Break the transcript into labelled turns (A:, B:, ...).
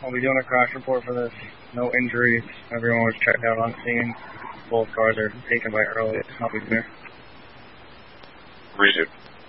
A: I'll be doing a crash report for this. No injuries. Everyone was checked out on scene. Both cars are taken by early. I'll be there.
B: Read it.